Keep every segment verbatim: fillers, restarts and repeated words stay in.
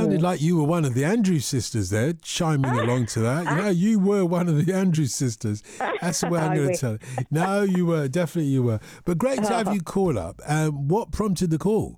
sounded Mm. like you were one of the Andrews sisters there, chiming along to that. You know, you were one of the Andrews sisters. That's the way I'm I going to wish. tell it. No, you were. Definitely you were. But great to have Oh. you call up. Um, what prompted the call?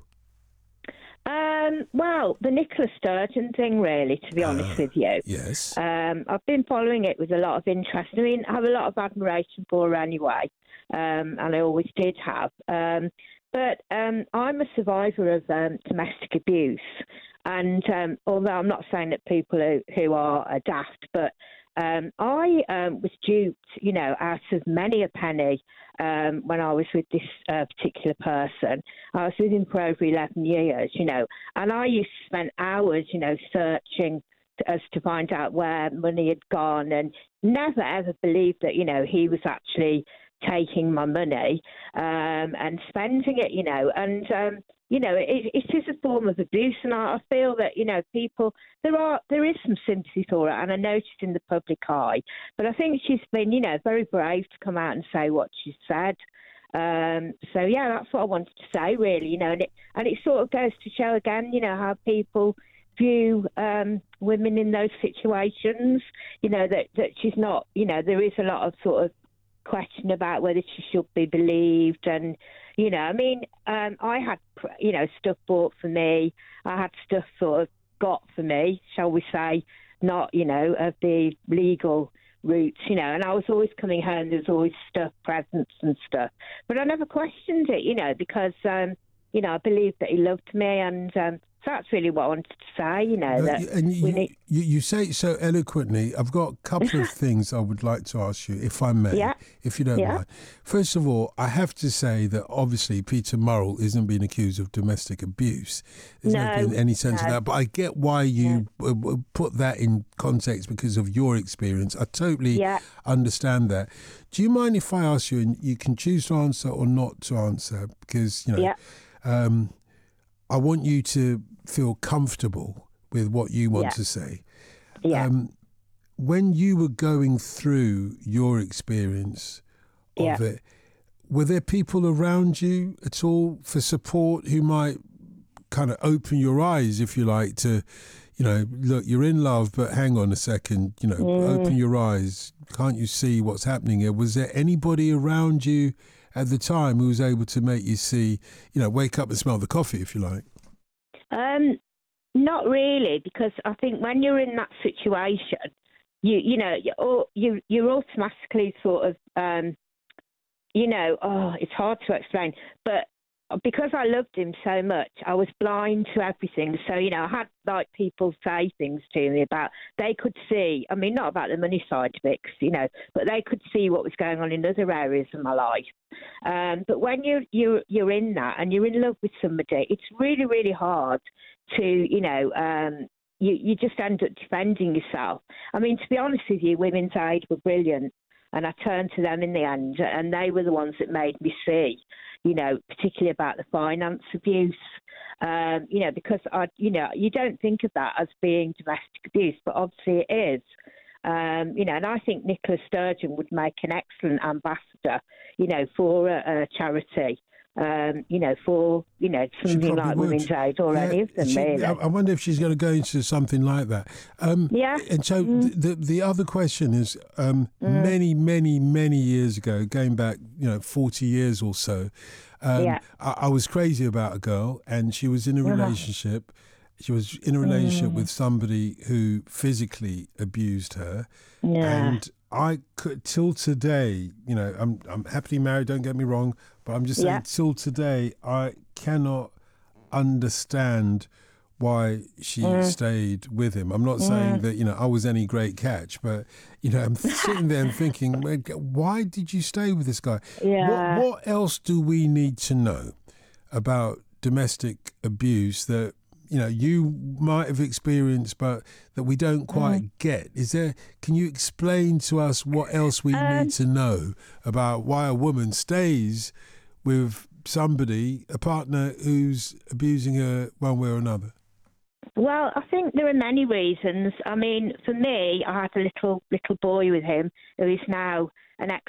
Um, well, the Nicola Sturgeon thing, really, to be honest Ah, with you. Yes. Um, I've been following it with a lot of interest. I mean, I have a lot of admiration for her anyway, um, and I always did have. Um, but um, I'm a survivor of um, domestic abuse. And um, although I'm not saying that people who, who are uh, daft, but um, I um, was duped, you know, out of many a penny um, when I was with this uh, particular person. I was with him for over eleven years, you know, and I used to spend hours, you know, searching as to find out where money had gone, and never ever believed that, you know, he was actually taking my money um, and spending it, you know, and um, you know, it, it is a form of abuse, and I, I feel that, you know, people, there are there is some sympathy for it, and I noticed in the public eye, but I think she's been, you know, very brave to come out and say what she said. Um, so yeah, that's what I wanted to say, really, you know, and it and it sort of goes to show again, you know, how people view um, women in those situations. You know, that that she's not, you know, there is a lot of sort of question about whether she should be believed, and you know, I mean, um, I had, you know, stuff bought for me. I had stuff sort of got for me, shall we say, not, you know, of the legal routes, you know, and I was always coming home, there was always stuff, presents and stuff. But I never questioned it, you know, because, um, you know, I believed that he loved me, and um, so that's really what I wanted to say, you know, No, that you- and you, we need... you, you say it so eloquently. I've got a couple of things I would like to ask you, if I may, Yeah. if you don't Yeah. mind. First of all, I have to say that obviously Peter Murrell isn't being accused of domestic abuse. There's No, never been any sense of no. that. But I get why you uh, uh, put that in context because of your experience. I totally Yeah. understand that. Do you mind if I ask you, and you can choose to answer or not to answer, because, you know, Yeah. um, I want you to feel comfortable with what you want Yeah. to say. Yeah. Um, when you were going through your experience of Yeah. it, were there people around you at all for support who might kind of open your eyes, if you like, to, you know, look, you're in love, but hang on a second, you know, Mm. open your eyes. Can't you see what's happening here? Was there anybody around you at the time who was able to make you see, you know, wake up and smell the coffee, if you like? Um, not really, because I think when you're in that situation, you you know you au- you you're automatically sort of um, you know, oh, it's hard to explain, but because I loved him so much, I was blind to everything. So, you know, I had like people say things to me about, they could see, I mean, not about the money side of it, 'cause, you know, but they could see what was going on in other areas of my life. Um, but when you're, you're, you're in that and you're in love with somebody, it's really, really hard to, you know, um, you, you just end up defending yourself. I mean, to be honest with you, Women's Aid were brilliant. And I turned to them in the end, and they were the ones that made me see, you know, particularly about the finance abuse, um, you know, because, I, you know, you don't think of that as being domestic abuse, but obviously it is. Um, you know, and I think Nicola Sturgeon would make an excellent ambassador, you know, for a, a charity. Um, you know, for, you know, something like would. Women's Aid or Yeah, any of them, she- really. I, I wonder if she's going to go into something like that. Um, Yeah. And so Mm. the, the the other question is, um, many, many, many years ago, going back, you know, forty years or so, um, Yeah. I, I was crazy about a girl, and she was in a Uh-huh. relationship. She was in a relationship Mm. with somebody who physically abused her. Yeah. And I could, till today, you know, I'm I'm happily married, don't get me wrong, but I'm just saying, Yeah. till today, I cannot understand why she Mm. stayed with him. I'm not saying that, you know, I was any great catch, but, you know, I'm sitting there and thinking, "Man, why did you stay with this guy? Yeah. What, what else do we need to know about domestic abuse that, you know, you might have experienced, but that we don't quite Mm. get? Is there, can you explain to us what else we Um, need to know about why a woman stays with somebody, a partner who's abusing her one way or another? Well, I think there are many reasons. I mean, for me, I had a little little boy with him who is now an ex